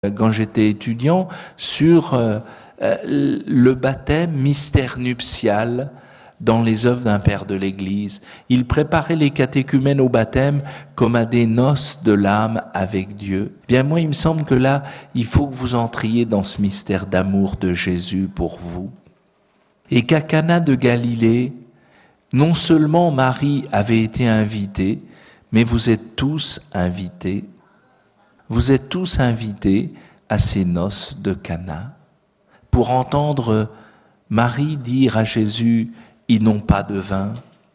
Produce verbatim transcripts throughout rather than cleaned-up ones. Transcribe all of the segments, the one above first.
quand j'étais étudiant sur euh, euh, le baptême, mystère nuptial dans les œuvres d'un père de l'Église. Il préparait les catéchumènes au baptême comme à des noces de l'âme avec Dieu. Bien moi, il me semble que là, il faut que vous entriez dans ce mystère d'amour de Jésus pour vous. Et qu'à Cana de Galilée, non seulement Marie avait été invitée, mais vous êtes tous invités. Vous êtes tous invités à ces noces de Cana pour entendre Marie dire à Jésus « Ils n'ont pas de vin »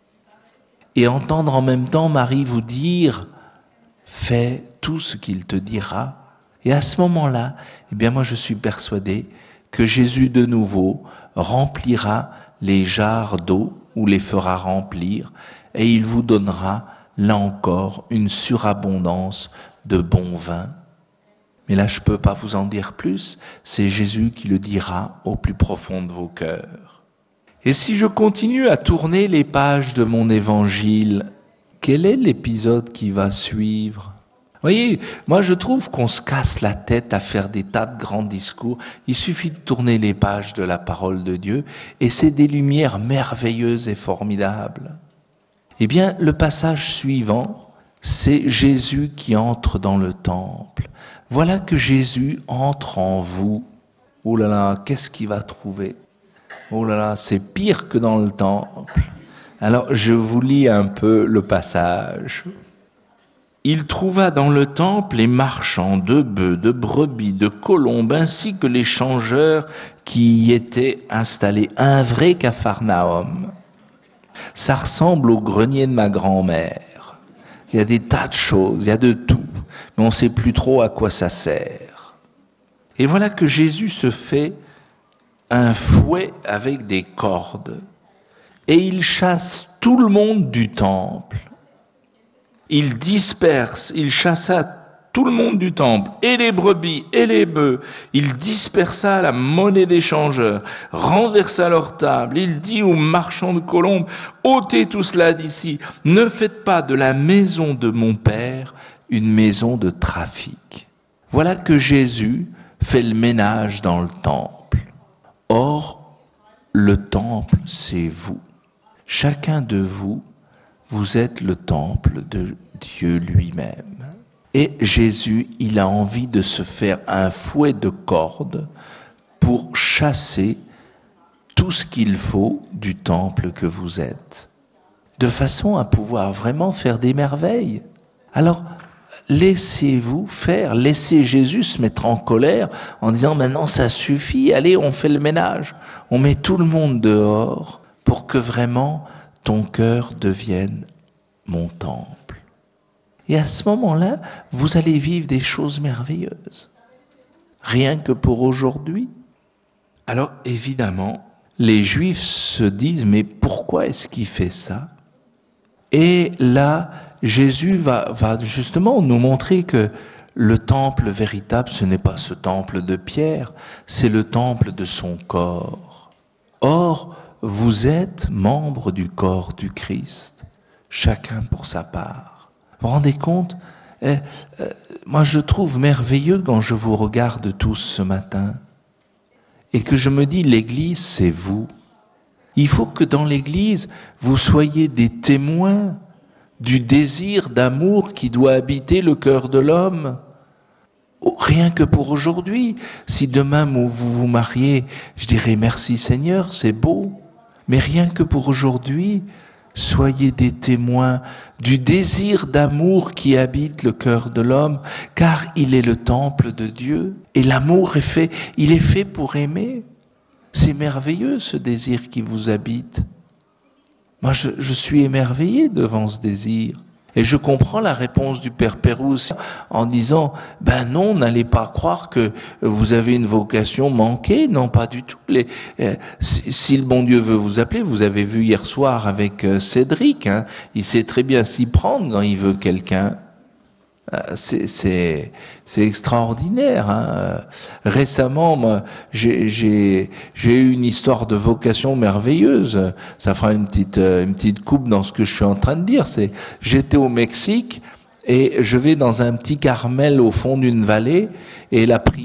et entendre en même temps Marie vous dire « Fais tout ce qu'il te dira ». Et à ce moment-là, eh bien moi je suis persuadé que Jésus de nouveau remplira les jarres d'eau ou les fera remplir et il vous donnera là encore une surabondance de bon vin. Mais là, je ne peux pas vous en dire plus, c'est Jésus qui le dira au plus profond de vos cœurs. Et si je continue à tourner les pages de mon évangile, quel est l'épisode qui va suivre ? Vous voyez, moi je trouve qu'on se casse la tête à faire des tas de grands discours. Il suffit de tourner les pages de la parole de Dieu et c'est des lumières merveilleuses et formidables. Eh bien, le passage suivant, c'est Jésus qui entre dans le temple. Voilà que Jésus entre en vous. Oh là là, qu'est-ce qu'il va trouver ? Oh là là, c'est pire que dans le temple. Alors, je vous lis un peu le passage. Il trouva dans le temple les marchands de bœufs, de brebis, de colombes, ainsi que les changeurs qui y étaient installés. Un vrai Capharnaüm. Ça ressemble au grenier de ma grand-mère. Il y a des tas de choses, il y a de tout, mais on ne sait plus trop à quoi ça sert. Et voilà que Jésus se fait un fouet avec des cordes et il chasse tout le monde du temple. Il disperse, il chassa tout le monde du temple, et les brebis, et les bœufs. Il dispersa la monnaie des changeurs, renversa leur table. Il dit aux marchands de colombes, ôtez tout cela d'ici. Ne faites pas de la maison de mon Père une maison de trafic. Voilà que Jésus fait le ménage dans le temple. Or, le temple, c'est vous. Chacun de vous, vous êtes le temple de Dieu lui-même. Et Jésus, il a envie de se faire un fouet de cordes pour chasser tout ce qu'il faut du temple que vous êtes, de façon à pouvoir vraiment faire des merveilles. Alors, laissez-vous faire, laissez Jésus se mettre en colère en disant « Maintenant, ça suffit, allez, on fait le ménage, on met tout le monde dehors pour que vraiment ton cœur devienne mon temple. » Et à ce moment-là, vous allez vivre des choses merveilleuses. Rien que pour aujourd'hui. Alors, évidemment, les Juifs se disent, mais pourquoi est-ce qu'il fait ça ? Et là, Jésus va, va justement nous montrer que le temple véritable, ce n'est pas ce temple de pierre, c'est le temple de son corps. Or, vous êtes membres du corps du Christ, chacun pour sa part. Vous vous rendez compte ? eh, euh, Moi, je trouve merveilleux quand je vous regarde tous ce matin et que je me dis, l'Église, c'est vous. Il faut que dans l'Église, vous soyez des témoins du désir d'amour qui doit habiter le cœur de l'homme. Oh, rien que pour aujourd'hui. Si demain vous vous mariez, je dirais merci Seigneur, c'est beau. Mais rien que pour aujourd'hui, soyez des témoins du désir d'amour qui habite le cœur de l'homme, car il est le temple de Dieu. Et l'amour est fait, il est fait pour aimer. C'est merveilleux ce désir qui vous habite. Moi, je, je suis émerveillé devant ce désir. Et je comprends la réponse du Père Pérouse en disant, ben non, n'allez pas croire que vous avez une vocation manquée. Non, pas du tout. Les, euh, si, si le bon Dieu veut vous appeler, vous avez vu hier soir avec euh, Cédric, hein, il sait très bien s'y prendre quand il veut quelqu'un. Euh, c'est, c'est, c'est extraordinaire. Hein. Récemment, moi, j'ai, j'ai, j'ai eu une histoire de vocation merveilleuse. Ça fera une petite, une petite coupe dans ce que je suis en train de dire. C'est, j'étais au Mexique et je vais dans un petit Carmel au fond d'une vallée, et la prière